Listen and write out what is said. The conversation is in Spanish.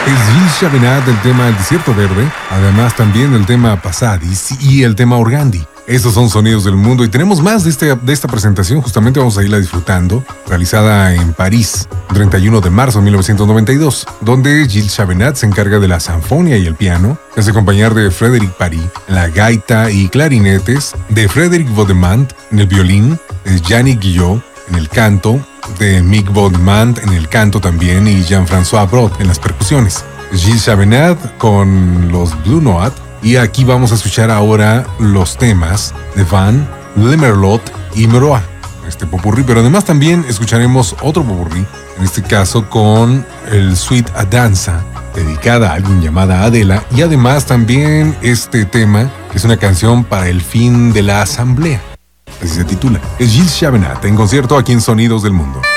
Es Gilles Chavannes del tema El Desierto Verde, además también el tema Passadis y el tema Organdi. Estos son Sonidos del Mundo y tenemos más de esta presentación, justamente vamos a irla disfrutando, realizada en París, 31 de marzo de 1992, donde Gilles Chavannes se encarga de la sanfonia y el piano, es acompañar de Frédéric Paris en la gaita y clarinetes, de Frédéric Vaudemont en el violín, de Yannick Guillot en el canto, de Mick Vaudemont en el canto también y Jean-François Brod en las percusiones. Gilles Chavannes con los Blue Note. Y aquí vamos a escuchar ahora los temas de Van, Lemerlot y Meroa, este popurrí, pero además también escucharemos otro popurrí, en este caso con el Suite a Danza, dedicada a alguien llamada Adela, y además también este tema, que es una canción para el fin de la asamblea, así se titula. Es Gilles Chavannes en concierto aquí en Sonidos del Mundo.